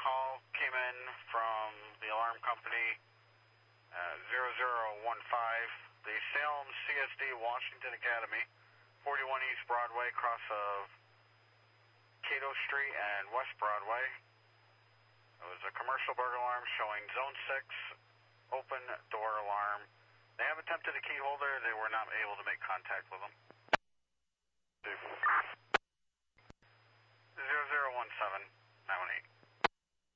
call came in from the alarm company, 0015, the Salem CSD Washington Academy, 41 East Broadway, cross of Cato Street and West Broadway. It was a commercial burglar alarm showing Zone 6, open door alarm. They have attempted a key holder. They were not able to make contact with them. 0017.